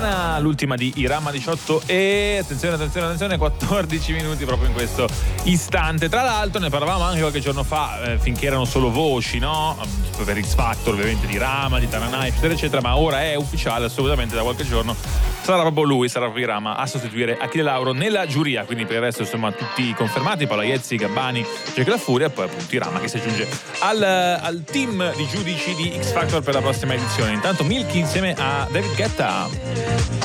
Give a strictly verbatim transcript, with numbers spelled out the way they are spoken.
settimana, l'ultima di Irama diciotto e attenzione, attenzione, attenzione, quattordici minuti proprio in questo istante. Tra l'altro ne parlavamo anche qualche giorno fa, eh, finché erano solo voci, no? Per X Factor ovviamente di Irama, di Tananai, eccetera, eccetera, ma ora è ufficiale assolutamente, da qualche giorno sarà proprio lui, sarà proprio Irama a sostituire Achille Lauro nella giuria, quindi per il resto insomma tutti confermati, Paola Iezzi, Gabbani, Jack La Furia e poi appunto Irama che si aggiunge al, al team di giudici di X Factor per la prossima edizione. Intanto Milky insieme a David Guetta.